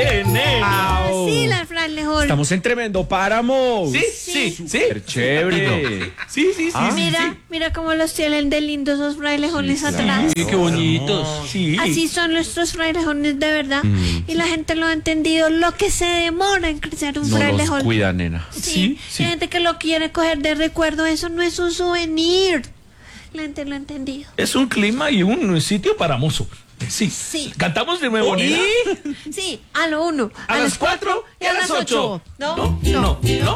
bien, Au. Sí, las frailejones. Estamos en tremendo páramo. Sí. Súper chévere. Sí. Mira cómo los tienen de lindos esos frailejones atrás. Qué bonitos. Sí. Así son nuestros frailejones de verdad. Y la gente lo ha entendido, lo que se demora en crecer un No los frailejón. cuida, nena. Sí. Hay gente que lo quiere coger de recuerdo, eso no es un souvenir. La gente lo ha entendido. Es un clima y un sitio para mozo. Sí. ¿Cantamos de nuevo, nena? Sí, a lo 1, A las 4 y a las 8. No.